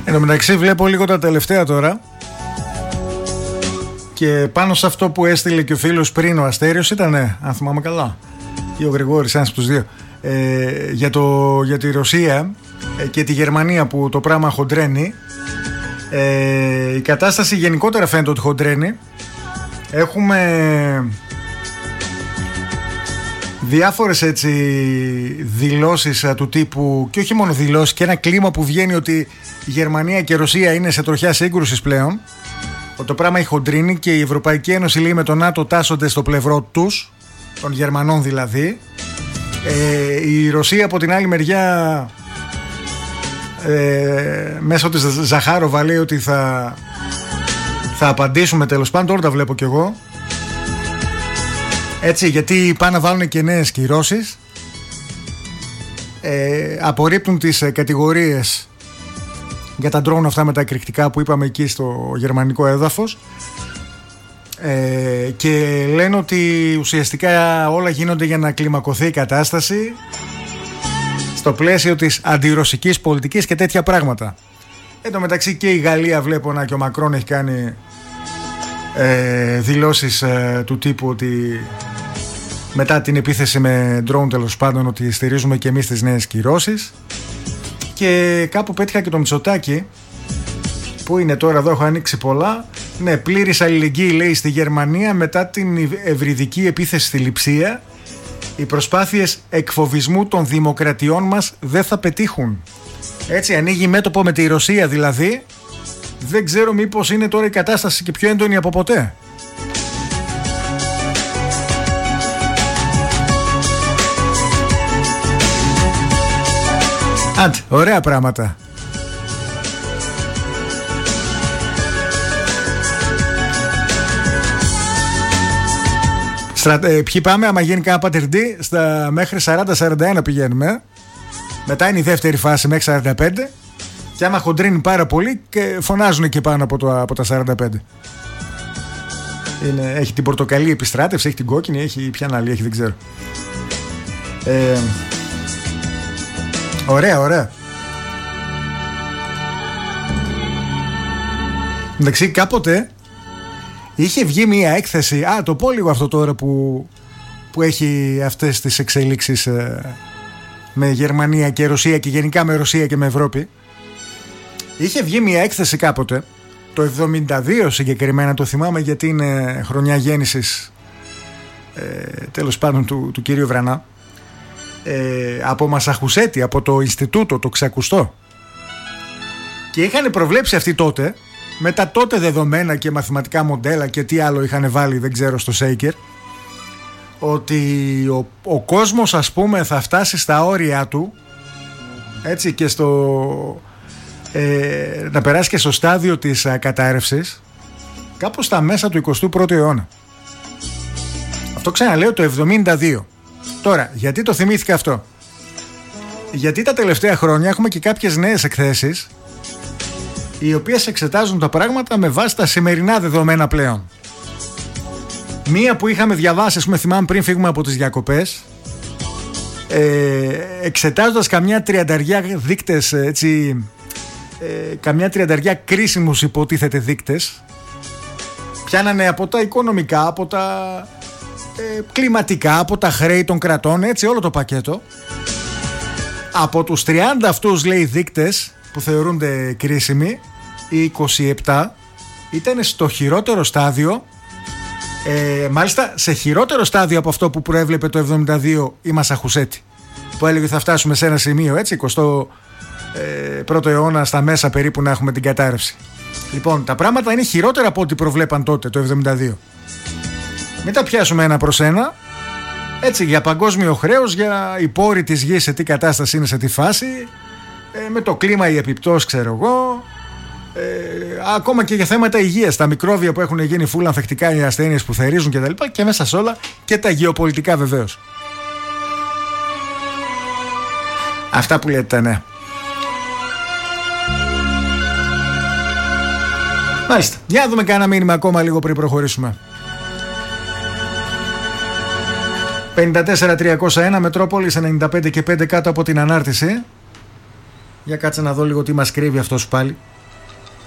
Εν τω μεταξύ βλέπω λίγο τα τελευταία τώρα και πάνω σε αυτό που έστειλε και ο φίλος πριν, ο Αστέριος ήτανε, αν θυμάμαι καλά, ή ο Γρηγόρης, ένας από τους δύο, για τη Ρωσία και τη Γερμανία που το πράγμα χοντρένει. Η κατάσταση γενικότερα φαίνεται ότι χοντρένει. Έχουμε διάφορες έτσι δηλώσεις του τύπου, και όχι μόνο δηλώσεις, και ένα κλίμα που βγαίνει ότι η Γερμανία και η Ρωσία είναι σε τροχιά σύγκρουσης πλέον, ότι το πράγμα έχει χοντρίνει και η Ευρωπαϊκή Ένωση λέει με το ΝΑΤΟ τάσσονται στο πλευρό τους, των Γερμανών δηλαδή. Η Ρωσία από την άλλη μεριά μέσω της Ζαχάροβα λέει ότι θα απαντήσουμε τέλος πάντων. Τώρα τα βλέπω κι εγώ έτσι, γιατί πάνε να βάλουν και νέες κυρώσεις, απορρίπτουν τις κατηγορίες για τα ντρόουν αυτά με τα εκρηκτικά που είπαμε εκεί στο γερμανικό έδαφος, και λένε ότι ουσιαστικά όλα γίνονται για να κλιμακωθεί η κατάσταση στο πλαίσιο της αντιρωσικής πολιτικής και τέτοια πράγματα. Εν τω μεταξύ και η Γαλλία βλέπω να και ο Μακρόν έχει κάνει δηλώσεις του τύπου ότι μετά την επίθεση με ντρόουν τέλος πάντων ότι στηρίζουμε και εμείς τις νέες κυρώσεις. Και κάπου πέτυχα και το Μητσοτάκη που είναι τώρα εδώ, έχω ανοίξει πολλά. Ναι, πλήρης αλληλεγγύη λέει στη Γερμανία μετά την ευρυδική επίθεση στη Λειψία. Οι προσπάθειες εκφοβισμού των δημοκρατιών μας δεν θα πετύχουν. Έτσι ανοίγει μέτωπο με τη Ρωσία δηλαδή. Δεν ξέρω μήπως είναι τώρα η κατάσταση και πιο έντονη από ποτέ. Άντε, ωραία πράγματα. Ποιοι πάμε, άμα γίνει κάνα πατερντή, στα μέχρι 40-41 πηγαίνουμε. Μετά είναι η δεύτερη φάση μέχρι 45. Και άμα χοντρίνει πάρα πολύ και φωνάζουν και πάνω από τα 45. Έχει την πορτοκαλί επιστράτευση, έχει την κόκκινη, έχει ποια άλλη έχει, δεν ξέρω. Ωραία, ωραία. Εντάξει, κάποτε είχε βγει μία έκθεση. Το πω λίγο αυτό τώρα που έχει αυτές τις εξελίξεις με Γερμανία και Ρωσία και γενικά με Ρωσία και με Ευρώπη. Είχε βγει μία έκθεση κάποτε, το 72 συγκεκριμένα, το θυμάμαι γιατί είναι χρονιά γέννησης τέλος πάντων του κυρίου Βρανά, από Μασαχουσέτη, από το Ινστιτούτο, το ξακουστό. Και είχαν προβλέψει αυτοί τότε, με τα τότε δεδομένα και μαθηματικά μοντέλα και τι άλλο είχαν βάλει, δεν ξέρω, στο Σέικερ, ότι ο κόσμος, ας πούμε, θα φτάσει στα όρια του, έτσι, και να περάσει και στο στάδιο της κατάρρευσης κάπου στα μέσα του 21ου αιώνα. Αυτό ξαναλέω το 72. Τώρα, γιατί το θυμήθηκα αυτό? Γιατί τα τελευταία χρόνια έχουμε και κάποιες νέες εκθέσεις οι οποίες εξετάζουν τα πράγματα με βάση τα σημερινά δεδομένα πλέον. Μία που είχαμε διαβάσει, ας πούμε, θυμάμαι πριν φύγουμε από τις διακοπές, εξετάζοντας καμιά 30 δείκτες, έτσι, καμιά 30 κρίσιμους υποτίθεται δείκτες, πιάνανε από τα οικονομικά, από τα κλιματικά, από τα χρέη των κρατών, έτσι όλο το πακέτο. Από τους 30 αυτούς, λέει, δείκτες που θεωρούνται κρίσιμοι, οι 27 ήταν στο χειρότερο στάδιο, μάλιστα σε χειρότερο στάδιο από αυτό που προέβλεπε το 72 η Μασαχουσέτη, που έλεγε θα φτάσουμε σε ένα σημείο, έτσι, 21ο αιώνα στα μέσα περίπου να έχουμε την κατάρρευση. Λοιπόν, τα πράγματα είναι χειρότερα από ό,τι προβλέπαν τότε το 72. Μην τα πιάσουμε ένα προς ένα. Έτσι, για παγκόσμιο χρέος, για οι πόροι της γης, σε τι κατάσταση είναι, σε τι φάση, με το κλίμα, οι επιπτώσεις, ξέρω εγώ, ακόμα και για θέματα υγείας, τα μικρόβια που έχουν γίνει φούλα ανθεκτικά, οι ασθένειες που θερίζουν κτλ. Και μέσα σε όλα και τα γεωπολιτικά βεβαίως. Αυτά που λέτε τα νέα. Μάλιστα, για να δούμε κανένα μήνυμα ακόμα λίγο πριν προχωρήσουμε. 54-301 Μετρόπολης 95 και 5 κάτω από την ανάρτηση. Για κάτσε να δω λίγο τι μας κρύβει αυτός πάλι.